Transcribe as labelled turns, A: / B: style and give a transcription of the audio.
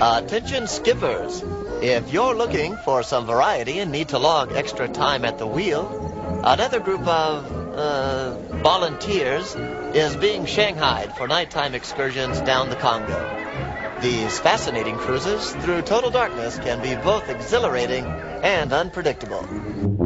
A: Attention skippers. If you're looking for some variety and need to log extra time at the wheel, another group of, volunteers is being shanghaied for nighttime excursions down the Congo. These fascinating cruises through total darkness can be both exhilarating and unpredictable.